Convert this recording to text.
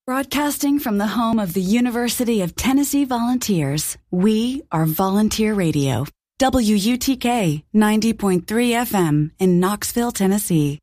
Broadcasting from the home of the University of Tennessee Volunteers, we are Volunteer Radio. WUTK 90.3 FM in Knoxville, Tennessee.